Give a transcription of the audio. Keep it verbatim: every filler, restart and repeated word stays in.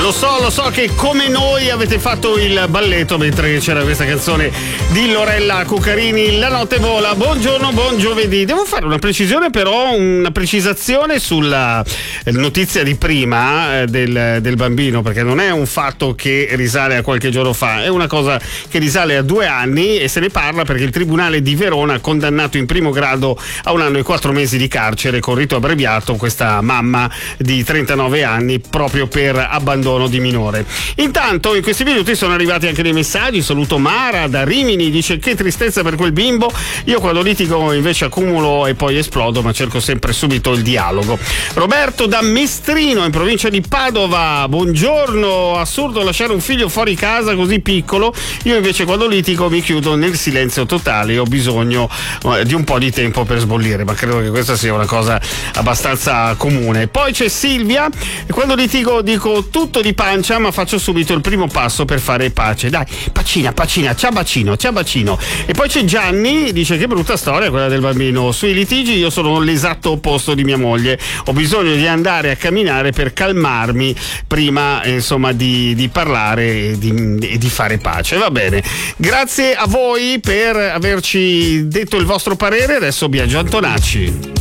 Lo so, lo so che come noi avete fatto il balletto mentre c'era questa canzone di Lorella Cuccarini, La notte vola. Buongiorno, buon giovedì. Devo fare una precisione, però, una precisazione sulla notizia di prima del, del bambino, perché non è un fatto che risale a qualche giorno fa, è una cosa che risale a due anni e se ne parla perché il Tribunale di Verona ha condannato in primo grado a un anno e quattro mesi di carcere con rito abbreviato questa mamma di trentanove anni proprio per abbandono di minore. Intanto in questi minuti sono arrivati anche dei messaggi. Saluto Mara da Rimini, dice: che tristezza per quel bimbo, io quando litigo invece accumulo e poi esplodo, ma cerco sempre subito il dialogo. Roberto da Mestrino in provincia di Padova, buongiorno, assurdo lasciare un figlio fuori casa così piccolo, io invece quando litigo mi chiudo nel silenzio totale e ho bisogno eh, di un po' di tempo per sbollire, ma credo che questa sia una cosa abbastanza comune. Poi c'è Silvia, quando litigo dico tutto di pancia ma faccio subito il primo passo per fare pace, dai, pacina, pacina, ciao bacino, ciao bacino. E poi c'è Gianni, dice: che brutta storia quella del bambino, sui litigi io sono l'esatto opposto di mia moglie, ho bisogno di andare a camminare per calmarmi prima eh, insomma di, di parlare e di, di, di fare pace. Va bene, grazie a voi per averci detto il vostro parere. Adesso Biagio Antonacci.